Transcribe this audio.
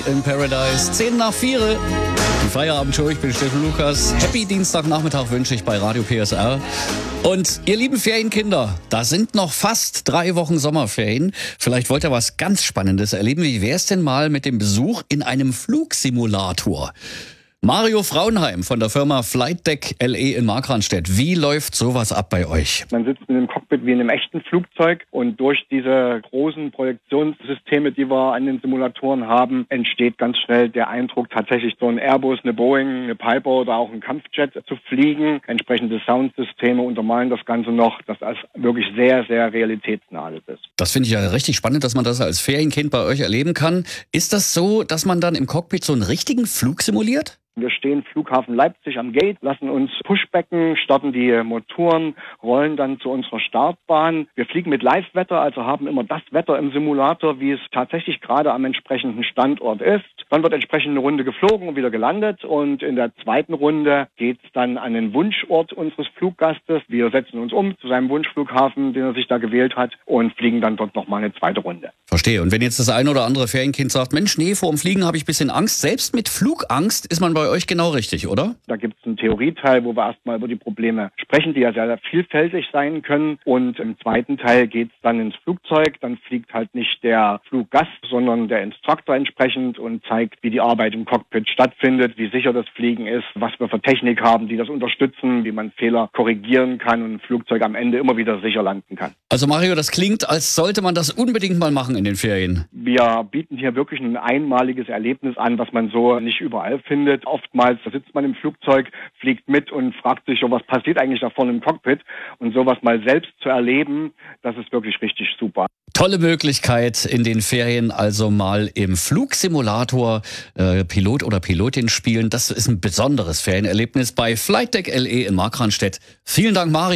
in Paradise. 4:10. Die Feierabendshow, ich bin Steffen Lukas. Happy Dienstagnachmittag wünsche ich bei Radio PSR. Und ihr lieben Ferienkinder, da sind noch fast 3 Wochen Sommerferien. Vielleicht wollt ihr was ganz Spannendes erleben. Wie wär's denn mal mit dem Besuch in einem Flugsimulator? Mario Frauenheim von der Firma Flightdeck LE in Markranstädt. Wie läuft sowas ab bei euch? Man sitzt in einem Cockpit wie in einem echten Flugzeug und durch diese großen Projektionssysteme, die wir an den Simulatoren haben, entsteht ganz schnell der Eindruck, tatsächlich so ein Airbus, eine Boeing, eine Piper oder auch ein Kampfjet zu fliegen. Entsprechende Soundsysteme untermalen das Ganze noch, dass das wirklich sehr, sehr realitätsnah ist. Das finde ich ja richtig spannend, dass man das als Ferienkind bei euch erleben kann. Ist das so, dass man dann im Cockpit so einen richtigen Flug simuliert? Wir stehen Flughafen Leipzig am Gate, lassen uns pushbacken, starten die Motoren, rollen dann zu unserer Startbahn. Wir fliegen mit Live-Wetter, also haben immer das Wetter im Simulator, wie es tatsächlich gerade am entsprechenden Standort ist. Dann wird entsprechend eine Runde geflogen und wieder gelandet und in der zweiten Runde geht es dann an den Wunschort unseres Fluggastes. Wir setzen uns um zu seinem Wunschflughafen, den er sich da gewählt hat und fliegen dann dort nochmal eine zweite Runde. Verstehe. Und wenn jetzt das ein oder andere Ferienkind sagt, Mensch, nee, vor dem Fliegen habe ich ein bisschen Angst. Selbst mit Flugangst ist man bei euch genau richtig, oder? Da gibt es einen Theorieteil, wo wir erstmal über die Probleme sprechen, die ja sehr, sehr vielfältig sein können. Und im zweiten Teil geht es dann ins Flugzeug. Dann fliegt halt nicht der Fluggast, sondern der Instruktor entsprechend und zeigt, wie die Arbeit im Cockpit stattfindet, wie sicher das Fliegen ist, was wir für Technik haben, die das unterstützen, wie man Fehler korrigieren kann und ein Flugzeug am Ende immer wieder sicher landen kann. Also Mario, das klingt, als sollte man das unbedingt mal machen in den Ferien. Wir bieten hier wirklich ein einmaliges Erlebnis an, was man so nicht überall findet. Oftmals da sitzt man im Flugzeug, fliegt mit und fragt sich, was passiert eigentlich da vorne im Cockpit? Und sowas mal selbst zu erleben, das ist wirklich richtig super. Tolle Möglichkeit in den Ferien, also mal im Flugsimulator Pilot oder Pilotin spielen. Das ist ein besonderes Ferienerlebnis bei Flightdeck LE in Markranstädt. Vielen Dank, Mario.